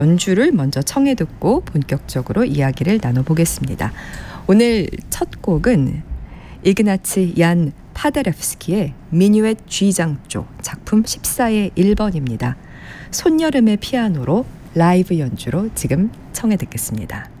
연주를 먼저 청해 듣고 본격적으로 이야기를 나눠보겠습니다. 오늘 첫 곡은 이그나츠 얀 파데레프스키의 미뉴엣 G장조 작품 14의 1번입니다. 손여름의 피아노로 라이브 연주로 지금 청해 듣겠습니다.